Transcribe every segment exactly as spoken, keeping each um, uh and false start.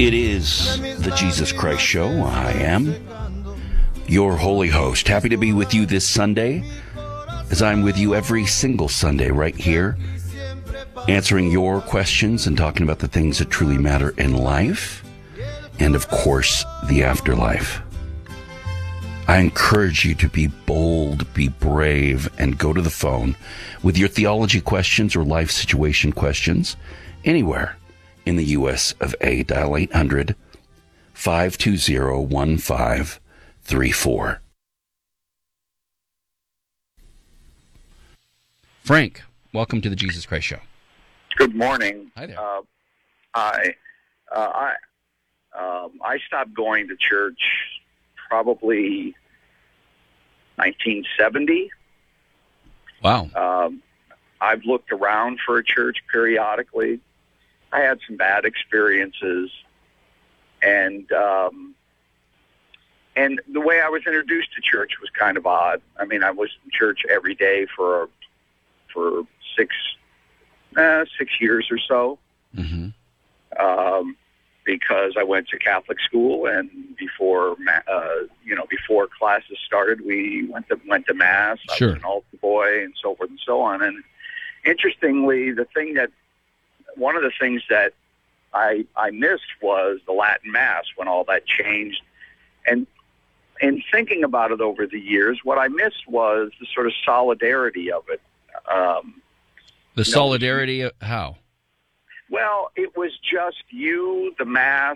It is the Jesus Christ Show. I am your holy host. Happy to be with you this Sunday, as I'm with you every single Sunday right here, answering your questions and talking about the things that truly matter in life, and of course, the afterlife. I encourage you to be bold, be brave, and go to the phone with your theology questions or life situation questions anywhere in the U S of A. Dial eight hundred, five two zero, one five three four. Frank, welcome to the Jesus Christ Show. Good morning. Hi there. Uh, I, uh, I, um, I stopped going to church probably nineteen seventy. Wow. Um, I've looked around for a church periodically. I had some bad experiences, and um, and the way I was introduced to church was kind of odd. I mean, I was in church every day for for six uh, six years or so, Mm-hmm. um, because I went to Catholic school, and before ma- uh, you know before classes started, we went to went to mass. Sure. I was an altar boy, and so forth and so on. And interestingly, the thing that One of the things that I I missed was the Latin Mass when all that changed. And in thinking about it over the years, what I missed was the sort of solidarity of it. Um, The you know, solidarity, of how? well, it was just you, the Mass,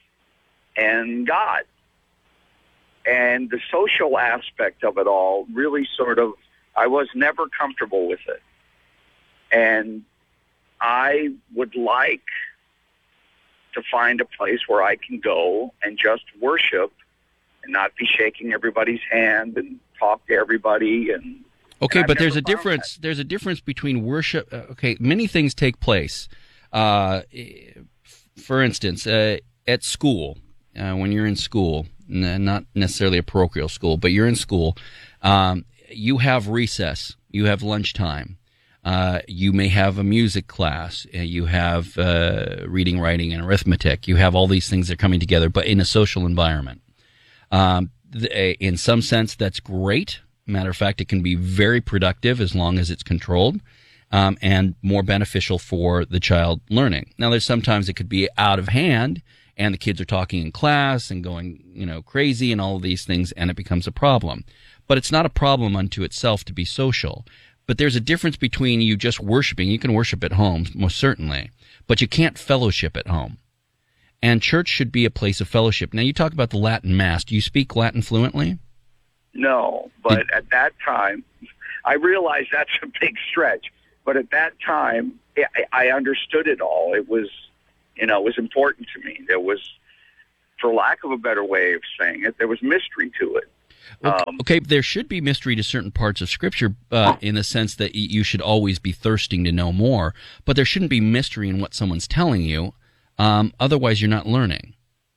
and God. And the social aspect of it all really sort of, I was never comfortable with it. And I would like to find a place where I can go and just worship and not be shaking everybody's hand and talk to everybody. And Okay, and but there's a never found difference. There's a difference between worship. Uh, okay, many things take place. Uh, for instance, uh, at school, uh, when you're in school, n- not necessarily a parochial school, but you're in school, um, you have recess, you have lunchtime. Uh, you may have a music class, uh, you have uh, reading, writing, and arithmetic. You have all these things that are coming together, but in a social environment. Um, th- in some sense, that's great. Matter of fact, it can be very productive as long as it's controlled, um, and more beneficial for the child learning. Now, there's sometimes it could be out of hand, and the kids are talking in class and going, you know, crazy and all of these things, and it becomes a problem. But it's not a problem unto itself to be social. But there's a difference between you just worshiping. You can worship at home, most certainly, but you can't fellowship at home. And church should be a place of fellowship. Now, you talk about the Latin Mass. Do you speak Latin fluently? No, but at that time, I realized that's a big stretch. But at that time, I, I understood it all. It was, you know, it was important to me. There was, for lack of a better way of saying it, there was mystery to it. Okay, Um, okay, there should be mystery to certain parts of Scripture uh, in the sense that y- you should always be thirsting to know more, but there shouldn't be mystery in what someone's telling you. Um, otherwise, you're not learning.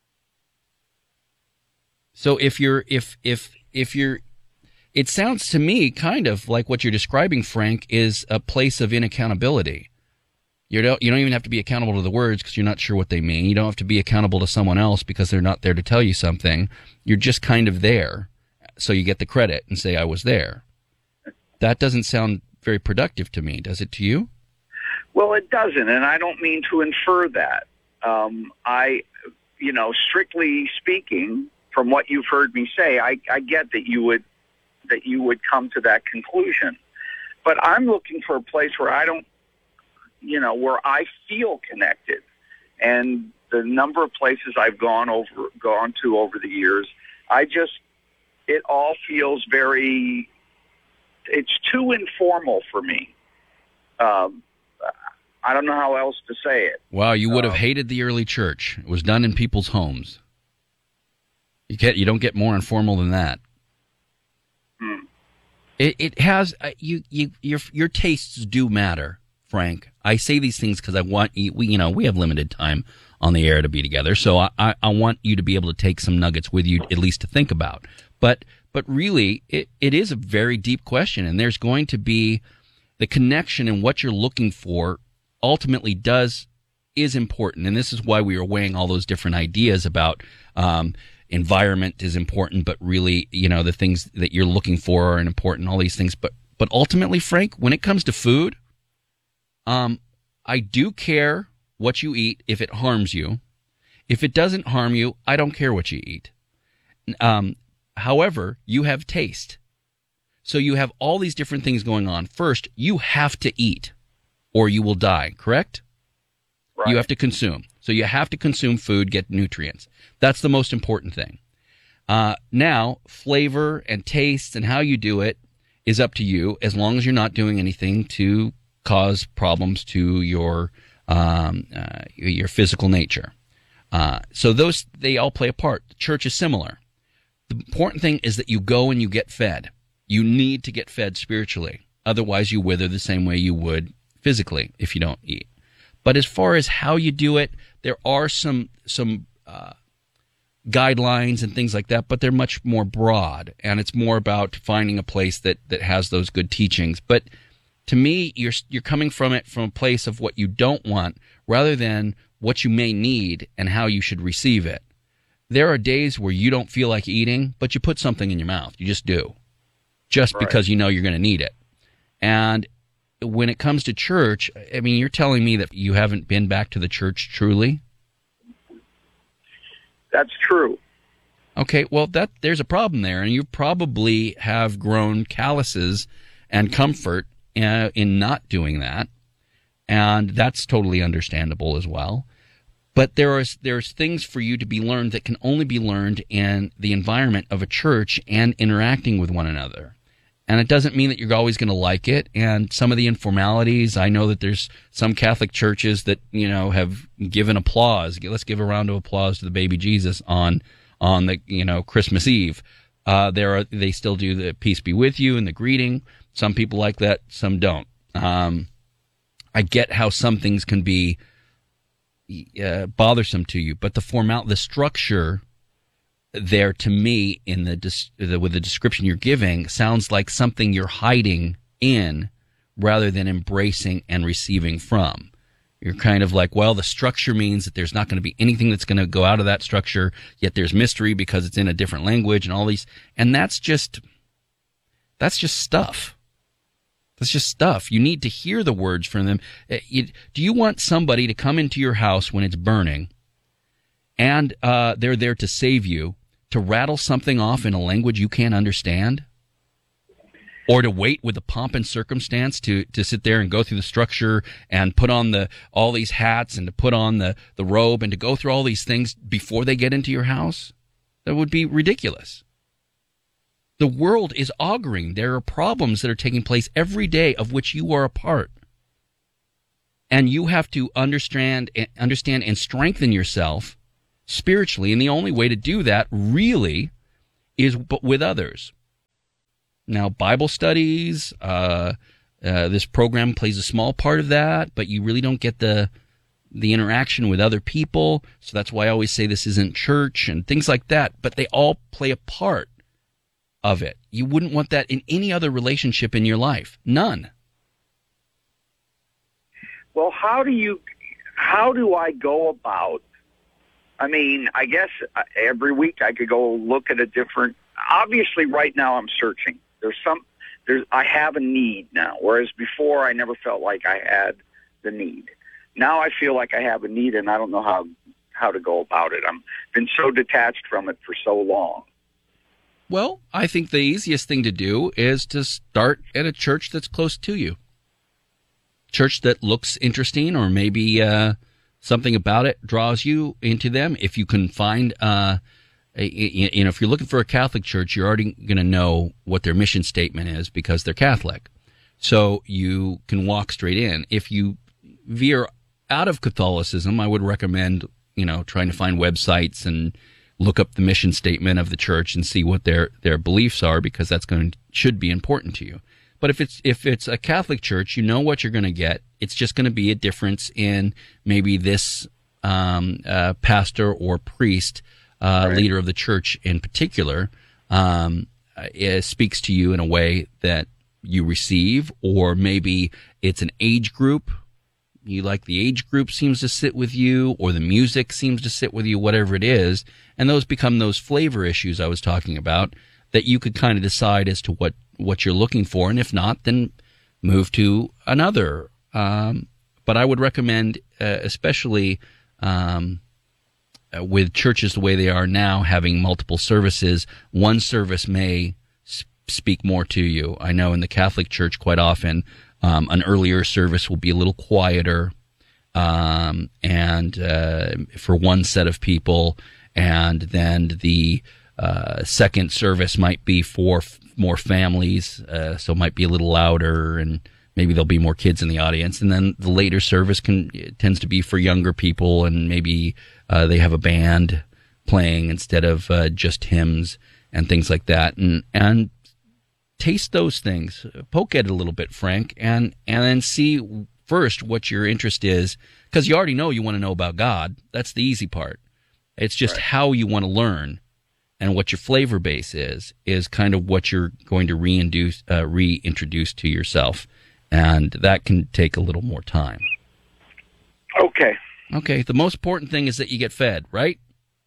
So if you're, if if if you're, it sounds to me kind of like what you're describing, Frank, is a place of inaccountability. You don't you don't even have to be accountable to the words because you're not sure what they mean. You don't have to be accountable to someone else because they're not there to tell you something. You're just kind of there. So you get the credit and say, I was there. That doesn't sound very productive to me. Does it to you? Well, it doesn't, and I don't mean to infer that. Um, I, you know, strictly speaking, from what you've heard me say, I, I get that you would that you would come to that conclusion. But I'm looking for a place where I don't, you know, where I feel connected. And the number of places I've gone over gone to over the years, I just it all feels very, it's too informal for me. Um, I don't know how else to say it. Wow, you would have Um, hated the early church. It was done in people's homes. You can't, you don't get more informal than that. Hmm. It it has uh, you you your your tastes do matter, Frank. I say these things because I want you. We you know we have limited time on the air to be together, so I, I I want you to be able to take some nuggets with you, at least to think about. But but really, it, it is a very deep question, and there's going to be the connection in what you're looking for. Ultimately, does is important, and this is why we are weighing all those different ideas about um, environment is important, but really, you know, the things that you're looking for are important, all these things. But but ultimately, Frank, when it comes to food, um, I do care what you eat if it harms you. If it doesn't harm you, I don't care what you eat. Um, however, you have taste. So you have all these different things going on. First, you have to eat or you will die, correct? Right. You have to consume. So you have to consume food, get nutrients. That's the most important thing. Uh, now, flavor and taste and how you do it is up to you, as long as you're not doing anything to cause problems to your um, uh, your physical nature. Uh, so those, they all play a part. The church is similar. The important thing is that you go and you get fed. You need to get fed spiritually. Otherwise, you wither the same way you would physically if you don't eat. But as far as how you do it, there are some some uh, guidelines and things like that, but they're much more broad, and it's more about finding a place that, that has those good teachings. But to me, you're you're coming from it from a place of what you don't want rather than what you may need and how you should receive it. There are days where you don't feel like eating, but you put something in your mouth. You just do. Just right. Because you know you're going to need it. And when it comes to church, I mean, you're telling me that you haven't been back to the church truly? That's true. Okay, well, that there's a problem there, and you probably have grown calluses and comfort uh, in not doing that, and that's totally understandable as well. But there is there's things for you to be learned that can only be learned in the environment of a church and interacting with one another. And it doesn't mean that you're always going to like it. And some of the informalities, I know that there's some Catholic churches that, you know, have given applause. Let's give a round of applause to the baby Jesus on on the, you know, Christmas Eve. Uh, there are they still do the peace be with you and the greeting. Some people like that, some don't. Um, I get how some things can be uh, bothersome to you, but the formal, the structure there to me in the, the with the description you're giving sounds like something you're hiding in rather than embracing and receiving from. You're kind of like, well, the structure means that there's not going to be anything that's going to go out of that structure, yet there's mystery because it's in a different language and all these, and that's just that's just stuff. That's just stuff. You need to hear the words from them. You, do you want somebody to come into your house when it's burning and uh, they're there to save you, to rattle something off in a language you can't understand? Or to wait with the pomp and circumstance to, to sit there and go through the structure and put on the all these hats and to put on the, the robe and to go through all these things before they get into your house? That would be ridiculous. The world is auguring. There are problems that are taking place every day of which you are a part. And you have to understand, understand and strengthen yourself spiritually, and the only way to do that really is with others. Now, Bible studies, uh, uh, this program plays a small part of that, but you really don't get the the interaction with other people, so that's why I always say this isn't church and things like that, but they all play a part of it. You wouldn't want that in any other relationship in your life. None. Well, how do you, how do I go about, I mean, I guess every week I could go look at a different, obviously right now I'm searching. There's some, there's, I have a need now, whereas before I never felt like I had the need. Now I feel like I have a need and I don't know how, how to go about it. I've been so detached from it for so long. Well, I think the easiest thing to do is to start at a church that's close to you. Church that looks interesting, or maybe uh, something about it draws you into them. If you can find, uh, a, you know, if you're looking for a Catholic church, you're already going to know what their mission statement is because they're Catholic. So you can walk straight in. If you veer out of Catholicism, I would recommend, you know, trying to find websites and look up the mission statement of the church and see what their, their beliefs are, because that's going to, should be important to you. But if it's if it's a Catholic church, you know what you're going to get. It's just going to be a difference in maybe this um, uh, pastor or priest, uh, right. leader of the church in particular, um, it speaks to you in a way that you receive, or maybe it's an age group you like the age group seems to sit with you, or the music seems to sit with you, whatever it is. And those become those flavor issues I was talking about that you could kind of decide as to what, what you're looking for. And if not, then move to another. Um, but I would recommend, uh, especially um, uh, with churches the way they are now, having multiple services, one service may sp- speak more to you. I know in the Catholic Church quite often, Um, an earlier service will be a little quieter, um, and uh, for one set of people, and then the uh, second service might be for f- more families, uh, so it might be a little louder, and maybe there'll be more kids in the audience. And then the later service can tends to be for younger people, and maybe uh, they have a band playing instead of uh, just hymns and things like that, and and. Taste those things, poke at it a little bit, Frank, and, and then see first what your interest is, because you already know you want to know about God. That's the easy part. It's just right. How you want to learn and what your flavor base is, is kind of what you're going to reintroduce, uh, reintroduce to yourself, and that can take a little more time. Okay. Okay, the most important thing is that you get fed, right?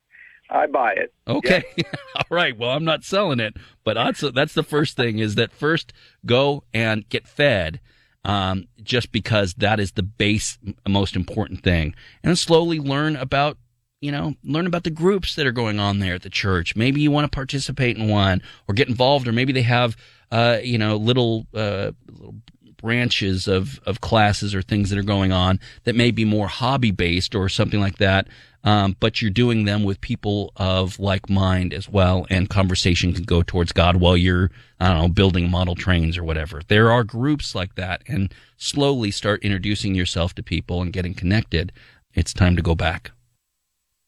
I buy it. Okay. Yep. All right. Well, I'm not selling it, but that's, that's the first thing is that first go and get fed, um, just because that is the base, most important thing. And then slowly learn about, you know, learn about the groups that are going on there at the church. Maybe you want to participate in one or get involved, or maybe they have, uh, you know, little, uh, little branches of, of classes or things that are going on that may be more hobby based or something like that. Um, but you're doing them with people of like mind as well, and conversation can go towards God while you're, I don't know, building model trains or whatever. There are groups like that, and slowly start introducing yourself to people and getting connected. It's time to go back.